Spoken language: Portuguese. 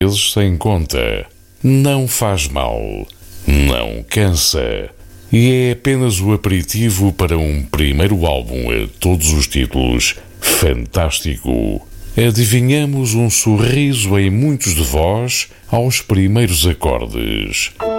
vezes sem conta. Não faz mal, não cansa. E é apenas o aperitivo para um primeiro álbum a todos os títulos fantástico. Adivinhamos um sorriso em muitos de vós aos primeiros acordes.